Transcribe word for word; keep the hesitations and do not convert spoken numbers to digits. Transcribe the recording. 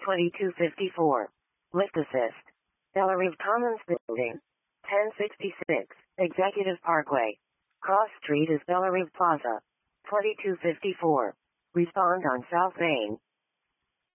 twenty-two fifty-four. Lift assist. Bellerive Commons Building. ten sixty-six. Executive Parkway. Cross Street is Bellerive Plaza. twenty-two fifty-four. Respond on South Main.